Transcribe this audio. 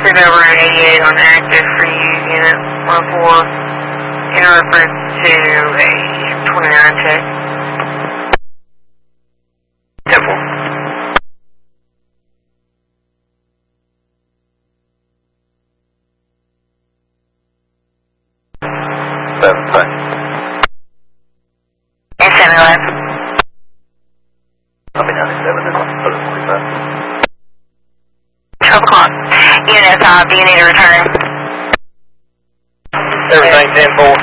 Cruise over at 88 on active for you, Unit 14, in reference to a 29 check. Simple. And 7-Eleven. I'll be 97 and 11:45. 12 o'clock. Unit 5, do you need a return? Everything 10-4.